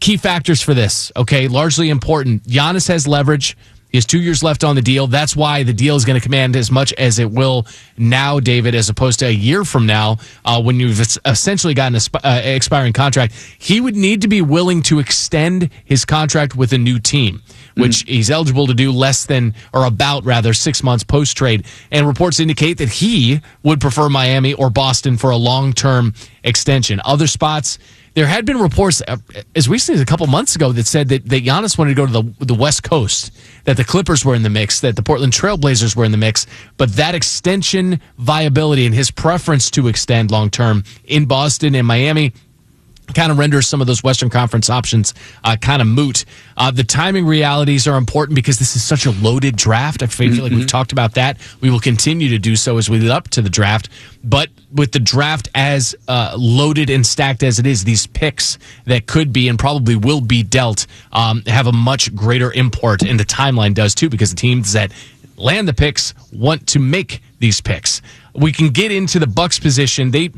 key factors for this, okay, largely important. Giannis has leverage. He has 2 years left on the deal. That's why the deal is going to command as much as it will now, David, as opposed to a year from now when you've essentially got an expiring contract. He would need to be willing to extend his contract with a new team, which he's eligible to do less than, or about rather, 6 months post-trade. And reports indicate that he would prefer Miami or Boston for a long-term extension. Other spots, there had been reports as recently as a couple months ago that said that Giannis wanted to go to the West Coast, that the Clippers were in the mix, that the Portland Trailblazers were in the mix, but that extension viability and his preference to extend long-term in Boston and Miami kind of renders some of those Western Conference options kind of moot. The timing realities are important because this is such a loaded draft. I feel like we've talked about that. We will continue to do so as we lead up to the draft. But with the draft as loaded and stacked as it is, these picks that could be and probably will be dealt have a much greater import, and the timeline does too, because the teams that land the picks want to make these picks. We can get into the Bucks position. They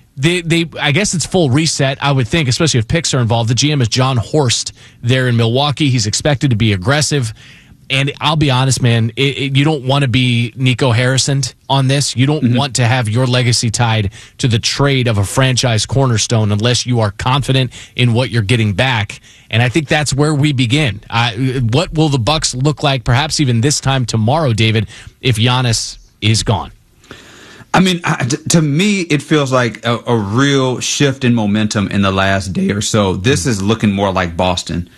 I guess it's full reset, I would think, especially if picks are involved. The GM is John Horst there in Milwaukee. He's expected to be aggressive. And I'll be honest, man, you don't want to be Nico Harrison on this. You don't want to have your legacy tied to the trade of a franchise cornerstone unless you are confident in what you're getting back. And I think that's where we begin. What will the Bucks look like, perhaps even this time tomorrow, David, if Giannis is gone? I mean, to me, it feels like a real shift in momentum in the last day or so. This is looking more like Boston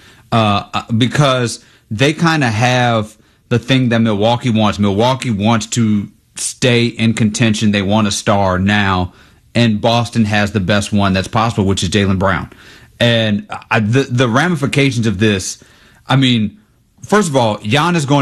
because they kind of have the thing that Milwaukee wants. Milwaukee wants to stay in contention. They want a star now, and Boston has the best one that's possible, which is Jaylen Brown. And the ramifications of this, I mean, first of all, Giannis going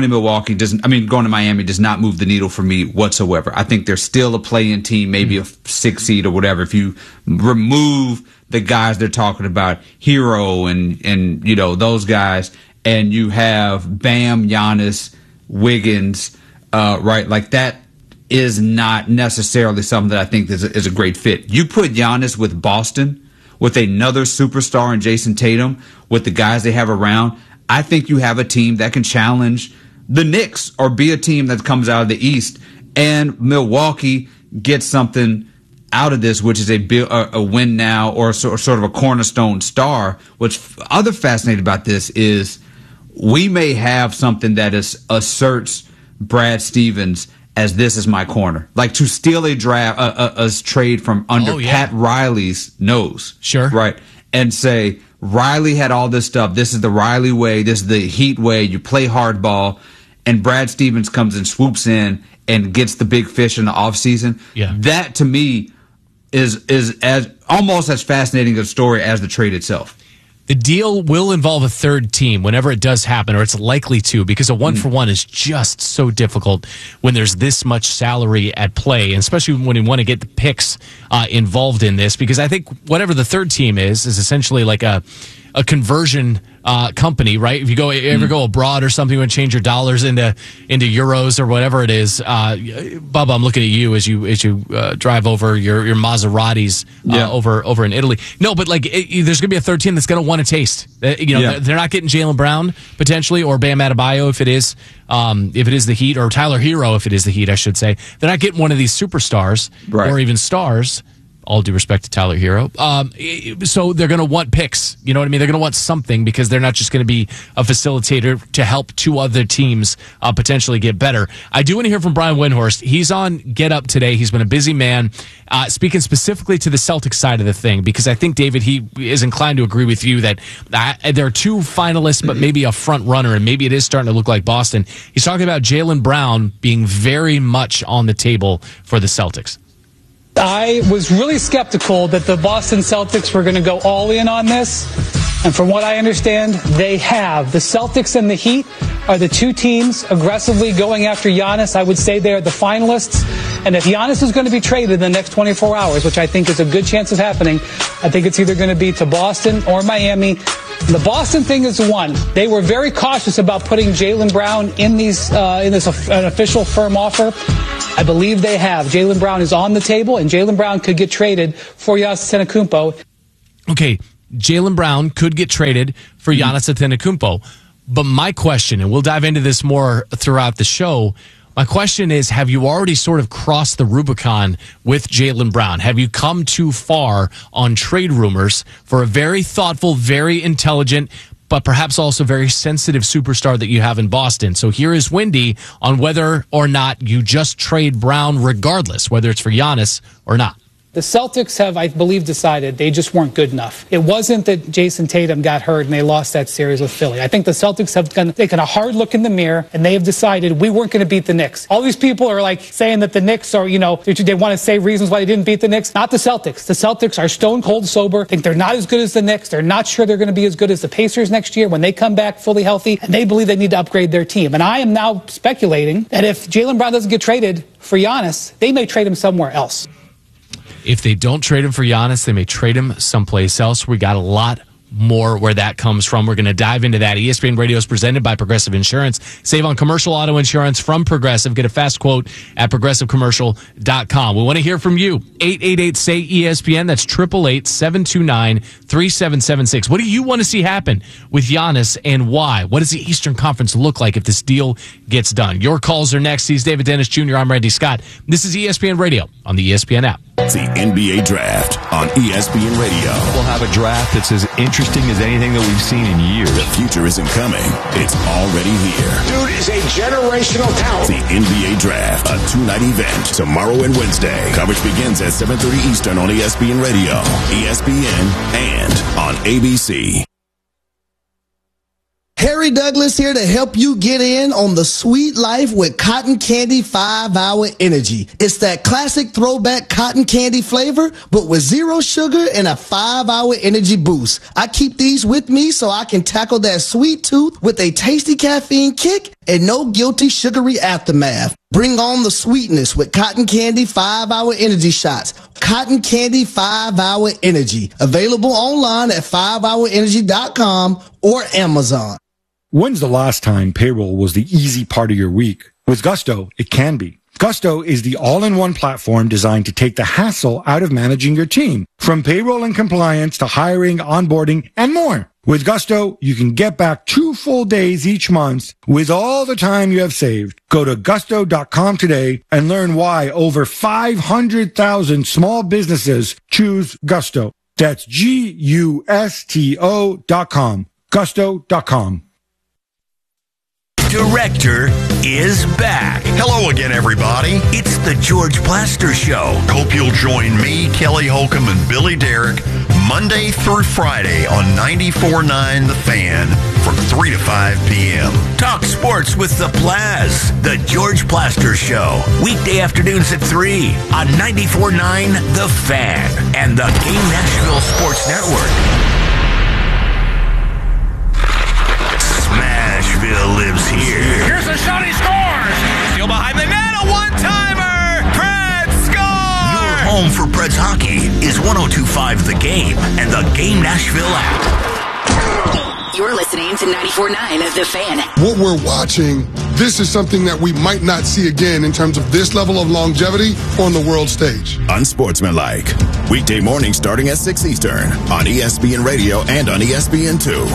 to Miami does not move the needle for me whatsoever. I think they're still a play-in team, maybe a 6 seed or whatever. If you remove the guys they're talking about, Hero and you know those guys, and you have Bam, Giannis, Wiggins, right? Like that is not necessarily something that I think is a great fit. You put Giannis with Boston, with another superstar in Jason Tatum, with the guys they have around, I think you have a team that can challenge the Knicks or be a team that comes out of the East, and Milwaukee gets something out of this, which is a win now or sort of a cornerstone star. What's other fascinating about this is we may have something that asserts Brad Stevens as this is my corner, like to steal a trade from under Pat Riley's nose, sure, right, and say, Riley had all this stuff. This is the Riley way. This is the Heat way. You play hardball. And Brad Stevens comes and swoops in and gets the big fish in the offseason. Yeah. That, to me, is as almost as fascinating a story as the trade itself. The deal will involve a third team whenever it does happen, or it's likely to, because a one-for-one is just so difficult when there's this much salary at play, and especially when you want to get the picks involved in this, because I think whatever the third team is essentially like a conversion company, right? If you ever go abroad or something, you want to change your dollars into euros or whatever it is. Bubba, I'm looking at you as you drive over your Maseratis over in Italy. No, but like there's going to be a third team that's going to want a taste. They're not getting Jaylen Brown potentially or Bam Adebayo if it is the Heat, or Tyler Hero if it is the Heat, I should say. They're not getting one of these superstars or even stars. All due respect to Tyler Hero. So they're going to want picks. You know what I mean? They're going to want something because they're not just going to be a facilitator to help two other teams potentially get better. I do want to hear from Brian Windhorst. He's on Get Up today. He's been a busy man, speaking specifically to the Celtics side of the thing, because I think, David, he is inclined to agree with you that there are two finalists, but maybe a front runner, and maybe it is starting to look like Boston. He's talking about Jaylen Brown being very much on the table for the Celtics. I was really skeptical that the Boston Celtics were going to go all in on this. And from what I understand, they have. The Celtics and the Heat are the two teams aggressively going after Giannis. I would say they're the finalists. And if Giannis is going to be traded in the next 24 hours, which I think is a good chance of happening, I think it's either going to be to Boston or Miami. The Boston thing is one. They were very cautious about putting Jaylen Brown in this an official firm offer. I believe they have. Jaylen Brown is on the table, and Jaylen Brown could get traded for Giannis Antetokounmpo. Okay, Jaylen Brown could get traded for Giannis Antetokounmpo. But my question, and we'll dive into this more throughout the show, my question is, have you already sort of crossed the Rubicon with Jaylen Brown? Have you come too far on trade rumors for a very thoughtful, very intelligent, but perhaps also very sensitive superstar that you have in Boston? So here is Wendy on whether or not you just trade Brown regardless, whether it's for Giannis or not. The Celtics have, I believe, decided they just weren't good enough. It wasn't that Jason Tatum got hurt and they lost that series with Philly. I think the Celtics have taken a hard look in the mirror and they have decided we weren't going to beat the Knicks. All these people are like saying that the Knicks are, they want to say reasons why they didn't beat the Knicks. Not the Celtics. The Celtics are stone cold sober. Think they're not as good as the Knicks. They're not sure they're going to be as good as the Pacers next year when they come back fully healthy, and they believe they need to upgrade their team. And I am now speculating that if Jaylen Brown doesn't get traded for Giannis, they may trade him somewhere else. If they don't trade him for Giannis, they may trade him someplace else. We got a lot more where that comes from. We're going to dive into that. ESPN Radio is presented by Progressive Insurance. Save on commercial auto insurance from Progressive. Get a fast quote at progressivecommercial.com. We want to hear from you. 888-SAY-ESPN. That's 888-729-3776. What do you want to see happen with Giannis and why? What does the Eastern Conference look like if this deal gets done? Your calls are next. He's David Dennis Jr. I'm Randy Scott. This is ESPN Radio on the ESPN app. The NBA Draft on ESPN Radio. We'll have a draft that's as interesting as anything that we've seen in years. The future isn't coming. It's already here. Dude is a generational talent. The NBA Draft, a two-night event, tomorrow and Wednesday. Coverage begins at 7:30 Eastern on ESPN Radio, ESPN, and on ABC. Harry Douglas here to help you get in on the sweet life with Cotton Candy 5-Hour Energy. It's that classic throwback cotton candy flavor, but with zero sugar and a 5-hour energy boost. I keep these with me so I can tackle that sweet tooth with a tasty caffeine kick and no guilty sugary aftermath. Bring on the sweetness with Cotton Candy 5-Hour Energy Shots. Cotton Candy 5-Hour Energy. Available online at 5hourenergy.com or Amazon. When's the last time payroll was the easy part of your week? With Gusto, it can be. Gusto is the all-in-one platform designed to take the hassle out of managing your team, from payroll and compliance to hiring, onboarding, and more. With Gusto, you can get back 2 full days each month with all the time you have saved. Go to gusto.com today and learn why over 500,000 small businesses choose Gusto. That's Gusto.com. Gusto.com. Director is back. Hello again, everybody. It's the George Plaster Show. Hope you'll join me, Kelly Holcomb, and Billy Derrick Monday through Friday on 94.9 The Fan from 3 to 5 p.m. Talk sports with the Plaz. The George Plaster Show. Weekday afternoons at 3 on 94.9 The Fan and the Game Nashville Sports Network. Smashville lives here. Here's a shot, he scores! Still behind the net, a one-timer! Preds score! Your home for Preds hockey is 102.5 The Game and the Game Nashville app. You're listening to 94.9 The Fan. What we're watching, this is something that we might not see again in terms of this level of longevity on the world stage. Unsportsmanlike. Weekday morning starting at 6 Eastern on ESPN Radio and on ESPN2.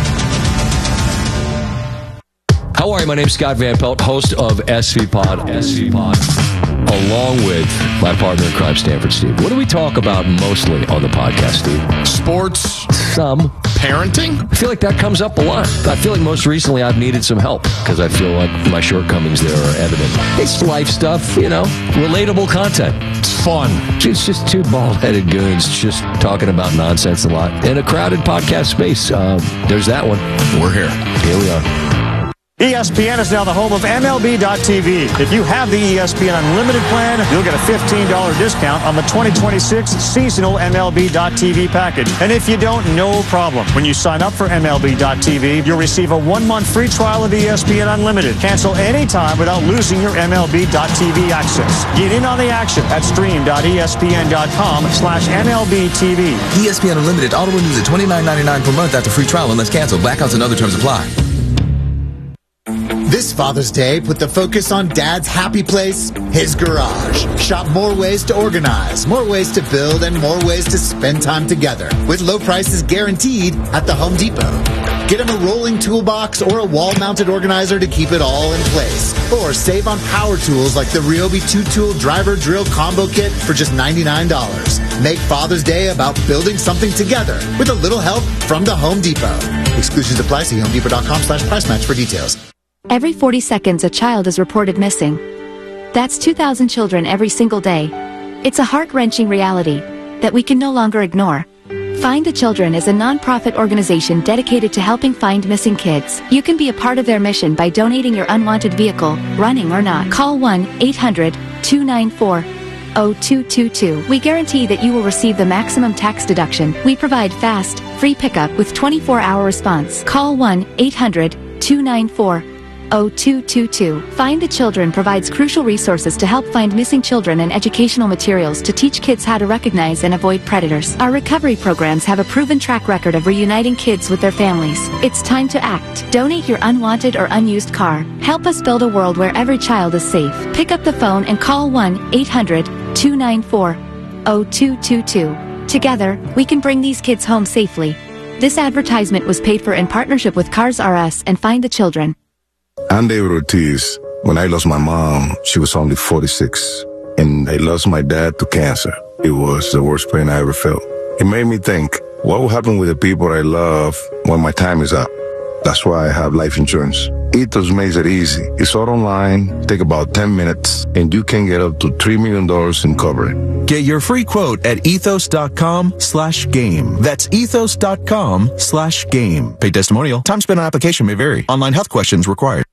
How are you? My name's Scott Van Pelt, host of SV Pod, along with my partner in crime, Stanford Steve. What do we talk about mostly on the podcast, Steve? Sports. Some. Parenting. I feel like that comes up a lot. I feel like most recently I've needed some help because I feel like my shortcomings there are evident. It's life stuff, relatable content. It's fun. It's just two bald-headed goons just talking about nonsense a lot in a crowded podcast space. There's that one. We're here. Here we are. ESPN is now the home of MLB.tv. If you have the ESPN Unlimited plan, you'll get a $15 discount on the 2026 seasonal MLB.tv package. And if you don't, no problem. When you sign up for MLB.tv, you'll receive a 1-month free trial of ESPN Unlimited. Cancel anytime without losing your MLB.tv access. Get in on the action at stream.espn.com/MLBTV. ESPN Unlimited auto renews at $29.99 per month after free trial unless canceled. Blackouts and other terms apply. This Father's Day, put the focus on Dad's happy place, his garage. Shop more ways to organize, more ways to build, and more ways to spend time together with low prices guaranteed at the Home Depot. Get him a rolling toolbox or a wall-mounted organizer to keep it all in place. Or save on power tools like the Ryobi 2-tool driver drill combo kit for just $99. Make Father's Day about building something together with a little help from the Home Depot. Exclusions apply. See HomeDepot.com/price match for details. Every 40 seconds, a child is reported missing. That's 2,000 children every single day. It's a heart-wrenching reality that we can no longer ignore. Find the Children is a non-profit organization dedicated to helping find missing kids. You can be a part of their mission by donating your unwanted vehicle, running or not. Call 1-800-294-0222. We guarantee that you will receive the maximum tax deduction. We provide fast, free pickup with 24-hour response. Call 1-800-294-0222. Find the Children provides crucial resources to help find missing children and educational materials to teach kids how to recognize and avoid predators. Our recovery programs have a proven track record of reuniting kids with their families. It's time to act. Donate your unwanted or unused car. Help us build a world where every child is safe. Pick up the phone and call 1-800-294-0222. Together, we can bring these kids home safely. This advertisement was paid for in partnership with Cars R Us and Find the Children. I'm David Ortiz. When I lost my mom, she was only 46. And I lost my dad to cancer. It was the worst pain I ever felt. It made me think, what will happen with the people I love when my time is up? That's why I have life insurance. Ethos makes it easy. It's all online, take about 10 minutes, and you can get up to $3 million in coverage. Get your free quote at ethos.com/game. That's ethos.com/game. Paid testimonial. Time spent on application may vary. Online health questions required.